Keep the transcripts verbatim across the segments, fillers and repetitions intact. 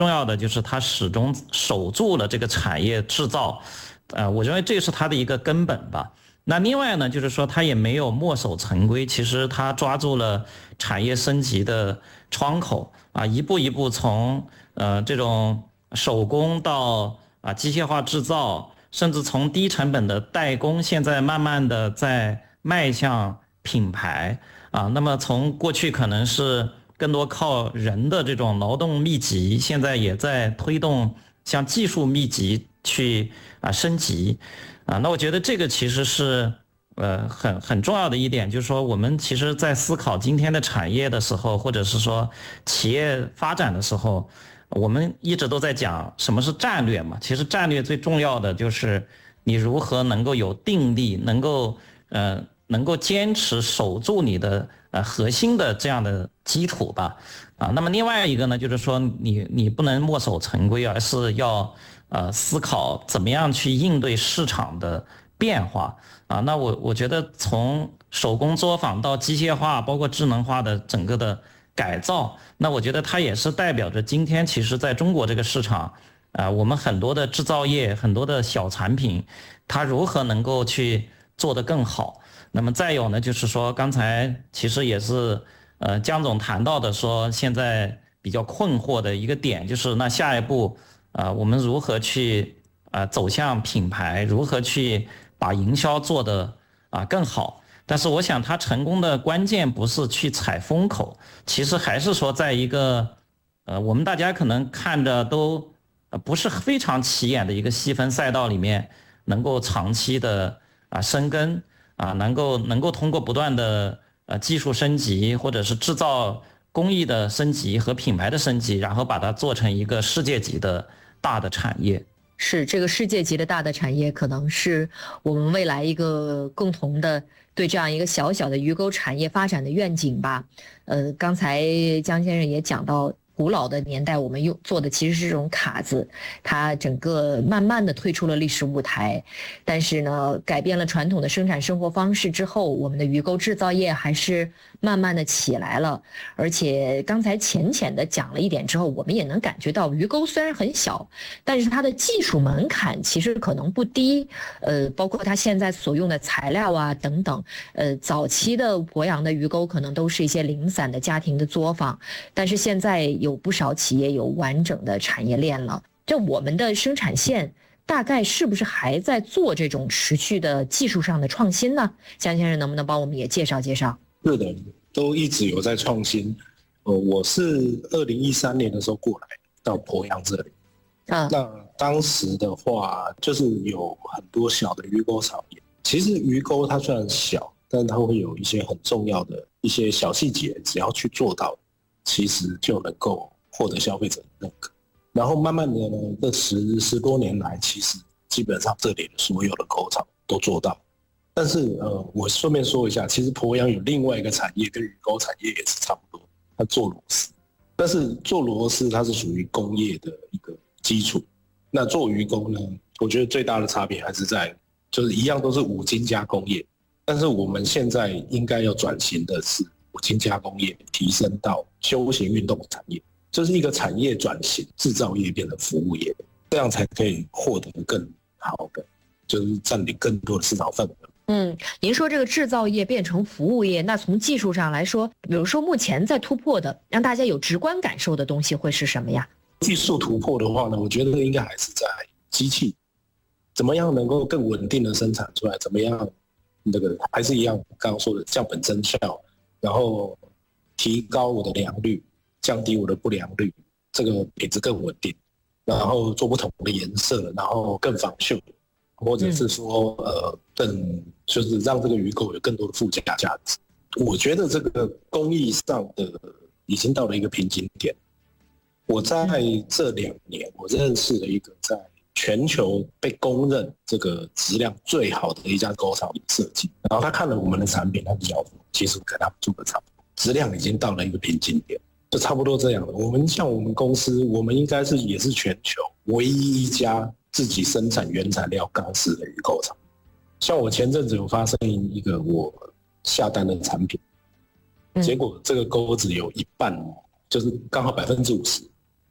重要的就是它始终守住了这个产业制造，呃，我认为这是它的一个根本吧。那另外呢，就是说它也没有墨守成规，其实它抓住了产业升级的窗口啊，一步一步从呃这种手工到啊机械化制造，甚至从低成本的代工，现在慢慢的在迈向品牌啊。那么从过去可能是更多靠人的这种劳动密集，现在也在推动向技术密集去啊升级啊。那我觉得这个其实是呃很很重要的一点，就是说我们其实在思考今天的产业的时候，或者是说企业发展的时候，我们一直都在讲什么是战略嘛。其实战略最重要的就是你如何能够有定力，能够呃能够坚持守住你的呃核心的这样的基础吧。啊，那么另外一个呢，就是说你你不能墨守成规，而是要呃思考怎么样去应对市场的变化啊。那我我觉得从手工作坊到机械化，包括智能化的整个的改造，那我觉得它也是代表着今天其实在中国这个市场啊，我们很多的制造业，很多的小产品，它如何能够去做得更好。那么再有呢，就是说刚才其实也是呃江总谈到的，说现在比较困惑的一个点，就是那下一步啊、呃、我们如何去啊、呃、走向品牌，如何去把营销做得啊、呃、更好。但是我想他成功的关键不是去踩风口，其实还是说在一个呃我们大家可能看着都呃不是非常起眼的一个细分赛道里面，能够长期的啊生根啊，能够能够通过不断的呃技术升级，或者是制造工艺的升级和品牌的升级，然后把它做成一个世界级的大的产业。 是这个世界级的大的产业，可能是我们未来一个共同的对这样一个小小的鱼钩产业发展的愿景吧。呃，刚才江先生也讲到，古老的年代我们用做的其实是这种卡子，它整个慢慢的退出了历史舞台。但是呢，改变了传统的生产生活方式之后，我们的鱼钩制造业还是慢慢的起来了。而且刚才浅浅的讲了一点之后，我们也能感觉到鱼钩虽然很小，但是它的技术门槛其实可能不低。呃，包括它现在所用的材料啊等等，呃，早期的鄱阳的鱼钩可能都是一些零散的家庭的作坊，但是现在有不少企业有完整的产业链了。这我们的生产线大概是不是还在做这种持续的技术上的创新呢？江先生能不能帮我们也介绍介绍？ 是的，都一直有在创新。呃，我是二零一三年的时候过来到鄱阳这里，啊，那当时的话就是有很多小的鱼钩厂业。其实鱼钩它虽然小，但它会有一些很重要的一些小细节，只要去做到，其实就能够获得消费者的认可。然后慢慢的呢，这十十多年来，其实基本上这里的所有的钩厂都做到。但是呃，我顺便说一下，其实鄱阳有另外一个产业跟鱼钩产业也是差不多，它做螺丝。但是做螺丝它是属于工业的一个基础，那做鱼钩呢，我觉得最大的差别还是在，就是一样都是五金加工业，但是我们现在应该要转型的是五金加工业提升到休闲运动产业，就是一个产业转型，制造业变成服务业，这样才可以获得更好的，就是占领更多的市场份额。 嗯，您说这个制造业变成服务业，那从技术上来说，比如说目前在突破的，让大家有直观感受的东西会是什么呀？ 技术突破的话呢，我觉得应该还是在机器，怎么样能够更稳定的生产出来，怎么样那个还是一样刚刚说的降本增效，然后提高我的良率，降低我的不良率，这个品质更稳定，然后做不同的颜色，然后更防锈，或者是说呃更就是让这个鱼钩有更多的附加价值。我觉得这个工艺上的已经到了一个瓶颈点。我在这两年，我认识了一个在全球被公认这个质量最好的一家钩厂设计，然后他看了我们的产品，他就讲，其实跟他们做的差不多，质量已经到了一个瓶颈点，就差不多这样了。我们像我们公司，我们应该是也是全球唯一一家自己生产原材料钢丝的鱼钩厂。像我前阵子有发生一个我下单的产品，结果这个钩子有一半，就是刚好百分之五十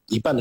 一半的